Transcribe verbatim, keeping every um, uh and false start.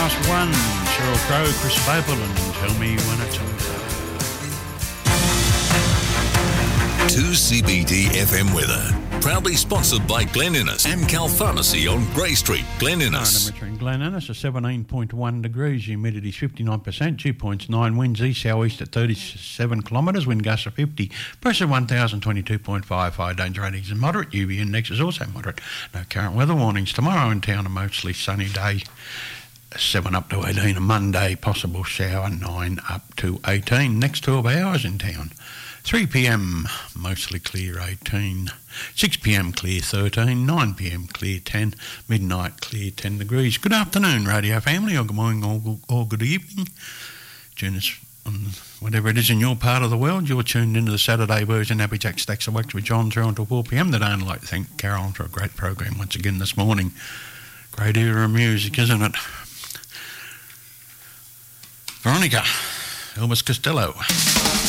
past one. Sheryl Crow, Chris Babel, and Tell Me When It's Over. two C B D F M weather. Proudly sponsored by Glen Innes, Amcal Pharmacy on Grey Street, Glen Innes. Temperature in Glen Innes is seventeen point one degrees, humidity is fifty-nine percent, dew point nine, winds east south-east at thirty-seven kilometres, wind gusts of fifty, pressure one thousand twenty-two point five, high danger ratings is moderate, U V index is also moderate. No current weather warnings. Tomorrow in town a mostly sunny day, seven up to eighteen. A Monday, possible shower, nine up to eighteen. Next twelve hours in town. three p.m, mostly clear, eighteen. six p.m, clear, thirteen. nine p.m, clear, ten. Midnight, clear, ten degrees. Good afternoon, radio family, or good morning, or, or good evening. Join us on whatever it is in your part of the world. You're tuned into the Saturday version, Happy Jack Stacks of Wax with John through until four p.m. Today, I'd like to thank Carolyn for a great program once again this morning. Great era of music, isn't it? Veronica, Elvis Costello.